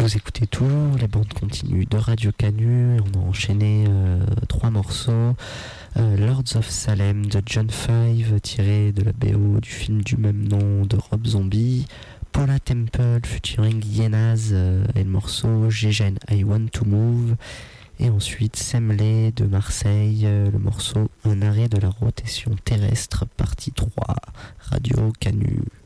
Vous écoutez toujours les bandes continues de Radio Canu. On a enchaîné 3 morceaux. Lords of Salem de John Five, tiré de la BO du film du même nom de Rob Zombie. Paula Temple featuring Yenaz et le morceau Jejen I Want to Move. Et ensuite Semley de Marseille, le morceau Un arrêt de la rotation terrestre, partie 3, Radio Canu.